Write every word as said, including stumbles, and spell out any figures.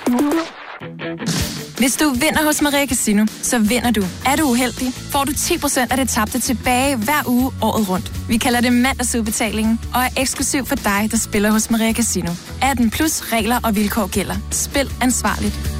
Hvis du vinder hos Maria Casino, så vinder du. Er du uheldig, får du ti procent af det tabte tilbage hver uge året rundt. Vi kalder det mandagsudbetalingen og er eksklusiv for dig, der spiller hos Maria Casino. atten plus regler og vilkår gælder. Spil ansvarligt.